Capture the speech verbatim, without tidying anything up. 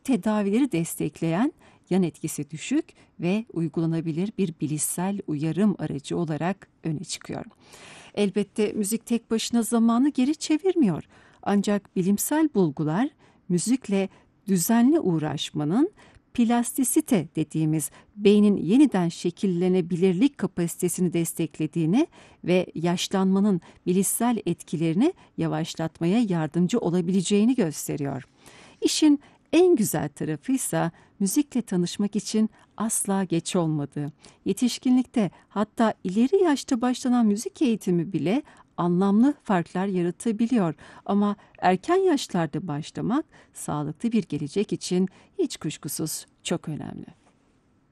tedavileri destekleyen, yan etkisi düşük ve uygulanabilir bir bilişsel uyarım aracı olarak öne çıkıyor. Elbette müzik tek başına zamanı geri çevirmiyor. Ancak bilimsel bulgular müzikle düzenli uğraşmanın plastisite dediğimiz beynin yeniden şekillenebilirlik kapasitesini desteklediğini ve yaşlanmanın bilişsel etkilerini yavaşlatmaya yardımcı olabileceğini gösteriyor. İşin en güzel tarafıysa müzikle tanışmak için asla geç olmadığı. Yetişkinlikte, hatta ileri yaşta başlanan müzik eğitimi bile anlamlı farklar yaratabiliyor. Ama erken yaşlarda başlamak sağlıklı bir gelecek için hiç kuşkusuz çok önemli.